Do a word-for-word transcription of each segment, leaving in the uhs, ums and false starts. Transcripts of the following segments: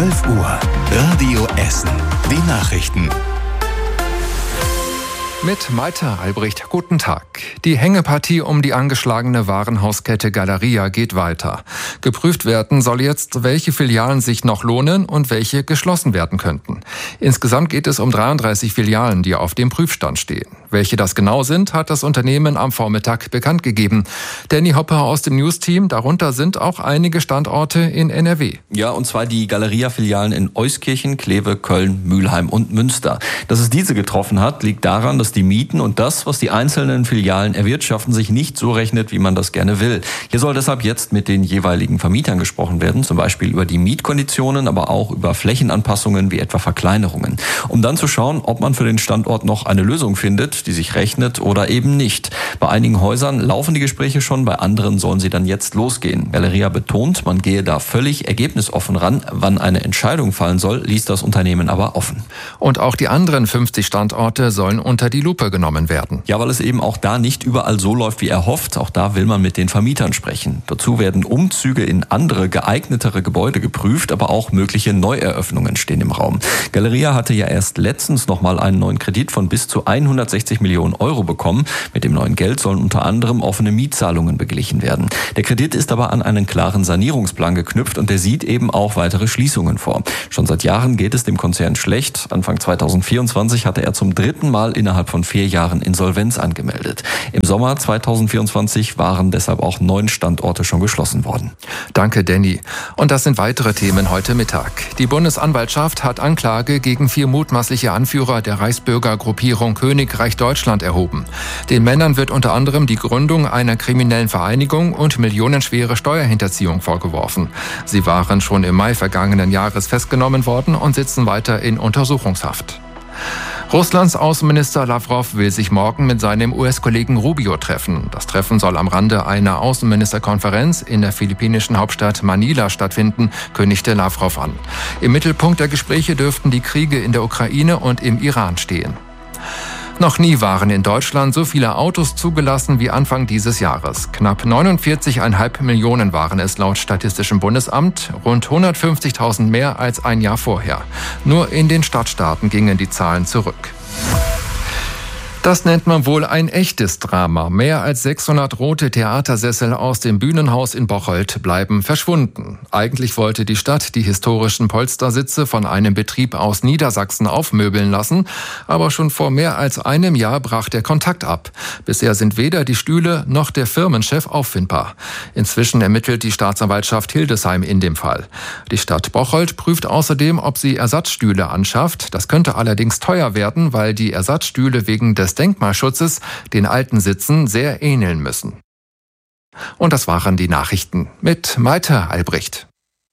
zwölf Uhr. Radio Essen. Die Nachrichten. Mit Malte Albrecht, guten Tag. Die Hängepartie um die angeschlagene Warenhauskette Galeria geht weiter. Geprüft werden soll jetzt, welche Filialen sich noch lohnen und welche geschlossen werden könnten. Insgesamt geht es um dreiunddreißig Filialen, die auf dem Prüfstand stehen. Welche das genau sind, hat das Unternehmen am Vormittag bekannt gegeben. Danny Hopper aus dem News-Team, darunter sind auch einige Standorte in N R W. Ja, und zwar die Galeria-Filialen in Euskirchen, Kleve, Köln, Mülheim und Münster. Dass es diese getroffen hat, liegt daran, dass die Mieten und das, was die einzelnen Filialen erwirtschaften, sich nicht so rechnet, wie man das gerne will. Hier soll deshalb jetzt mit den jeweiligen Vermietern gesprochen werden, zum Beispiel über die Mietkonditionen, aber auch über Flächenanpassungen wie etwa Verkleinerungen, um dann zu schauen, ob man für den Standort noch eine Lösung findet, die sich rechnet oder eben nicht. Bei einigen Häusern laufen die Gespräche schon, bei anderen sollen sie dann jetzt losgehen. Galeria betont, man gehe da völlig ergebnisoffen ran. Wann eine Entscheidung fallen soll, ließ das Unternehmen aber offen. Und auch die anderen fünfzig Standorte sollen unter die Lupe genommen werden. Ja, weil es eben auch da nicht überall so läuft, wie erhofft. Auch da will man mit den Vermietern sprechen. Dazu werden Umzüge in andere, geeignetere Gebäude geprüft, aber auch mögliche Neueröffnungen stehen im Raum. Galeria hatte ja erst letztens nochmal einen neuen Kredit von bis zu hundertsechzig Millionen Euro bekommen. Mit dem neuen Geld sollen unter anderem offene Mietzahlungen beglichen werden. Der Kredit ist aber an einen klaren Sanierungsplan geknüpft und der sieht eben auch weitere Schließungen vor. Schon seit Jahren geht es dem Konzern schlecht. Anfang zweitausendvierundzwanzig hatte er zum dritten Mal innerhalb von vier Jahren Insolvenz angemeldet. Im Sommer zweitausendvierundzwanzig waren deshalb auch neun Standorte schon geschlossen worden. Danke, Danny. Und das sind weitere Themen heute Mittag. Die Bundesanwaltschaft hat Anklage gegen vier mutmaßliche Anführer der Reichsbürgergruppierung Königreich Deutschland erhoben. Den Männern wird unter anderem die Gründung einer kriminellen Vereinigung und millionenschwere Steuerhinterziehung vorgeworfen. Sie waren schon im Mai vergangenen Jahres festgenommen worden und sitzen weiter in Untersuchungshaft. Russlands Außenminister Lavrov will sich morgen mit seinem U S-Kollegen Rubio treffen. Das Treffen soll am Rande einer Außenministerkonferenz in der philippinischen Hauptstadt Manila stattfinden, kündigte Lavrov an. Im Mittelpunkt der Gespräche dürften die Kriege in der Ukraine und im Iran stehen. Noch nie waren in Deutschland so viele Autos zugelassen wie Anfang dieses Jahres. Knapp neunundvierzig Komma fünf Millionen waren es laut Statistischem Bundesamt, rund hundertfünfzigtausend mehr als ein Jahr vorher. Nur in den Stadtstaaten gingen die Zahlen zurück. Das nennt man wohl ein echtes Drama. Mehr als sechshundert rote Theatersessel aus dem Bühnenhaus in Bocholt bleiben verschwunden. Eigentlich wollte die Stadt die historischen Polstersitze von einem Betrieb aus Niedersachsen aufmöbeln lassen, aber schon vor mehr als einem Jahr brach der Kontakt ab. Bisher sind weder die Stühle noch der Firmenchef auffindbar. Inzwischen ermittelt die Staatsanwaltschaft Hildesheim in dem Fall. Die Stadt Bocholt prüft außerdem, ob sie Ersatzstühle anschafft. Das könnte allerdings teuer werden, weil die Ersatzstühle wegen des Denkmalschutzes den alten Sitzen sehr ähneln müssen. Und das waren die Nachrichten mit Malte Albrecht.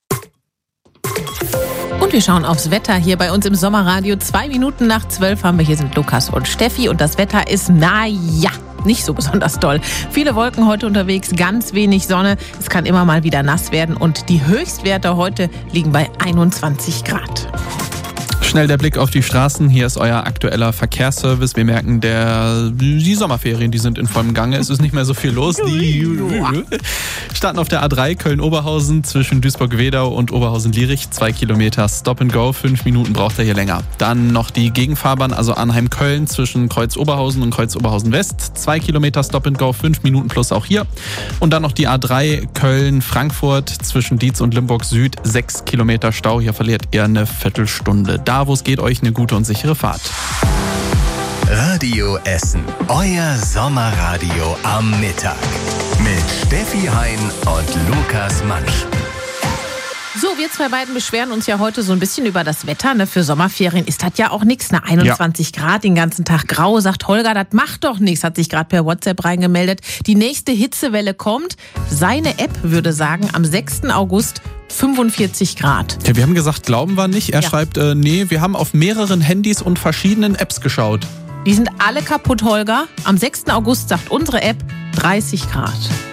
Und wir schauen aufs Wetter hier bei uns im Sommerradio. Zwei Minuten nach zwölf haben wir. Hier sind Lukas und Steffi und das Wetter ist, na ja, nicht so besonders toll. Viele Wolken heute unterwegs, ganz wenig Sonne. Es kann immer mal wieder nass werden und die Höchstwerte heute liegen bei einundzwanzig Grad. Schnell der Blick auf die Straßen. Hier ist euer aktueller Verkehrsservice. Wir merken, der, die Sommerferien, die sind in vollem Gange. Es ist nicht mehr so viel los. Die starten auf der A drei Köln-Oberhausen zwischen Duisburg-Wedau und Oberhausen-Lierich. Zwei Kilometer Stop and Go. Fünf Minuten braucht er hier länger. Dann noch die Gegenfahrbahn, also Arnheim-Köln zwischen Kreuz-Oberhausen und Kreuz-Oberhausen-West. Zwei Kilometer Stop and Go. Fünf Minuten plus auch hier. Und dann noch die A drei Köln-Frankfurt zwischen Dietz und Limburg Süd. Sechs Kilometer Stau. Hier verliert ihr eine Viertelstunde. Da, wo es geht, euch eine gute und sichere Fahrt. Radio Essen, euer Sommerradio am Mittag. Mit Steffi Hein und Lukas Mansch. So, wir zwei beiden beschweren uns ja heute so ein bisschen über das Wetter. Ne? Für Sommerferien ist das ja auch nichts. Ne? einundzwanzig ja. Grad, den ganzen Tag grau. Sagt Holger, das macht doch nichts. Hat sich gerade per WhatsApp reingemeldet. Die nächste Hitzewelle kommt. Seine App würde sagen, am sechsten August fünfundvierzig Grad. Ja, wir haben gesagt, glauben wir nicht. Er ja. schreibt, äh, nee, wir haben auf mehreren Handys und verschiedenen Apps geschaut. Die sind alle kaputt, Holger. Am sechsten August sagt unsere App dreißig Grad.